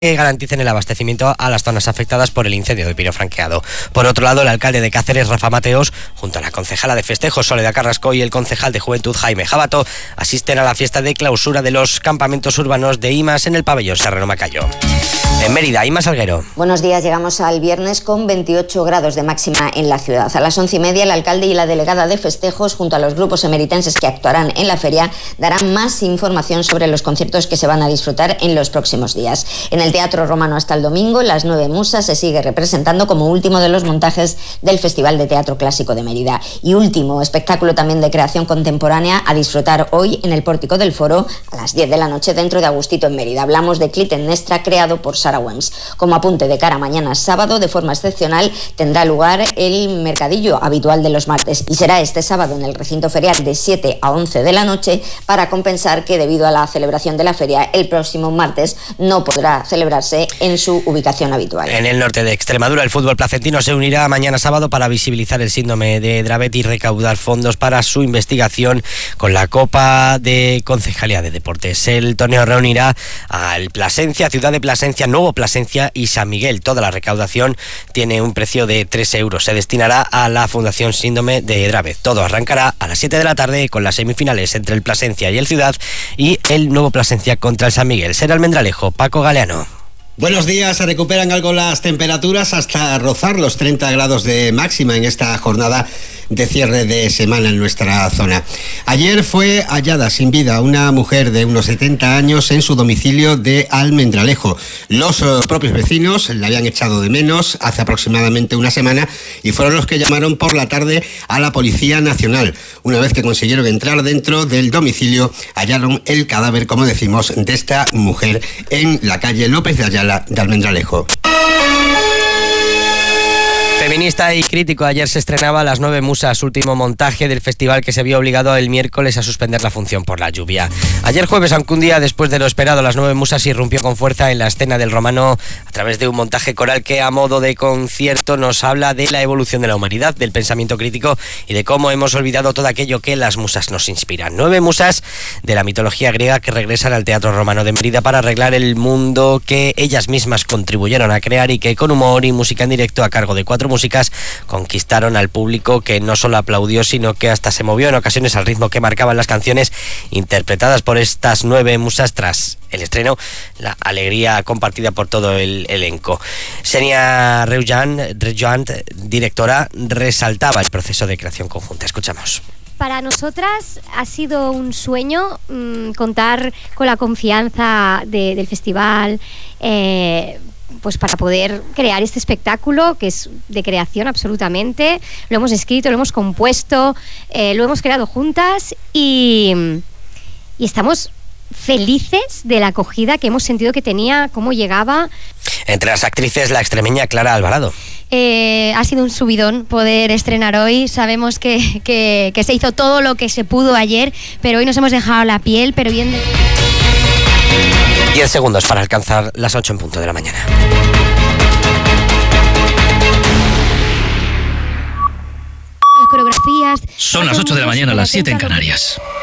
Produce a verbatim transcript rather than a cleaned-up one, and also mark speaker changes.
Speaker 1: que garanticen el abastecimiento a las zonas afectadas por el incendio de Pino Franqueado. Por otro lado, el alcalde de Cáceres, Rafa Mateos, junto a la concejala de festejos, Soledad Carrasco, y el concejal de Juventud, Jaime Jabato, asisten a la fiesta de clausura de los campamentos urbanos de IMAS en el pabellón Serrano Macayo. En Mérida, Ima Salguero.
Speaker 2: Buenos días, llegamos al viernes con veintiocho grados de máxima en la ciudad. A las once y media, el alcalde y la delegada de festejos, junto a los grupos emeritenses que actuarán en la feria, darán más información sobre los conciertos que se van a disfrutar en los próximos días. En el Teatro Romano hasta el domingo, Las Nueve Musas se sigue representando como último de los montajes del Festival de Teatro Clásico de Mérida. Y último espectáculo también de creación contemporánea a disfrutar hoy en el Pórtico del Foro a las diez de la noche dentro de Agustito en Mérida. Hablamos de Clitemnestra, creado por Sara Wems. Como apunte de cara a mañana sábado, de forma excepcional, tendrá lugar el mercadillo habitual de los martes y será este sábado en el recinto ferial de siete a once de la noche para compensar que debido a la celebración de la feria el próximo martes no podrá celebrarse en su ubicación habitual.
Speaker 1: En el norte de Extremadura, el fútbol placentino se unirá mañana sábado para visibilizar el síndrome de Dravet y recaudar fondos para su investigación con la Copa de Concejalía de Deportes. El torneo reunirá al Plasencia, Ciudad de Plasencia, Nuevo Plasencia y San Miguel. Toda la recaudación tiene un precio de tres euros. Se destinará a la Fundación Síndrome de Dravet. Todo arrancará a las siete de la tarde con las semifinales entre el Plasencia y el Ciudad y el Nuevo Plasencia contra el San Miguel. Será Almendralejo, Paco Galeano.
Speaker 3: Buenos días, se recuperan algo las temperaturas hasta rozar los treinta grados de máxima en esta jornada de cierre de semana en nuestra zona. Ayer fue hallada sin vida una mujer de unos setenta años en su domicilio de Almendralejo. Los uh, propios vecinos la habían echado de menos hace aproximadamente una semana y fueron los que llamaron por la tarde a la Policía Nacional. Una vez que consiguieron entrar dentro del domicilio, hallaron el cadáver, como decimos, de esta mujer en la calle López de Ayala de Almendralejo.
Speaker 1: Feminista y crítico, ayer se estrenaba Las Nueve Musas, último montaje del festival que se vio obligado el miércoles a suspender la función por la lluvia. Ayer jueves, aunque un día después de lo esperado, Las Nueve Musas irrumpió con fuerza en la escena del Romano a través de un montaje coral que a modo de concierto nos habla de la evolución de la humanidad, del pensamiento crítico y de cómo hemos olvidado todo aquello que las musas nos inspiran. Nueve musas de la mitología griega que regresan al Teatro Romano de Mérida para arreglar el mundo que ellas mismas contribuyeron a crear y que con humor y música en directo a cargo de cuatro músicas conquistaron al público, que no solo aplaudió sino que hasta se movió en ocasiones al ritmo que marcaban las canciones interpretadas por estas nueve musas. Tras el estreno, la alegría compartida por todo el elenco. Xenia Reujan, directora, resaltaba el proceso de creación conjunta. Escuchamos.
Speaker 4: Para nosotras ha sido un sueño mmm, contar con la confianza de, del festival, eh, pues para poder crear este espectáculo que es de creación absolutamente. Lo hemos escrito, lo hemos compuesto, eh, lo hemos creado juntas y, y estamos felices de la acogida que hemos sentido que tenía, cómo llegaba.
Speaker 1: Entre las actrices, la extremeña Clara Alvarado.
Speaker 5: Eh, ha sido un subidón poder estrenar hoy. Sabemos que, que, que se hizo todo lo que se pudo ayer, pero hoy nos hemos dejado la piel, pero bien...
Speaker 1: diez segundos para alcanzar las ocho en punto de la mañana.
Speaker 5: Las coreografías...
Speaker 6: Son las ocho de la mañana, las siete en Canarias.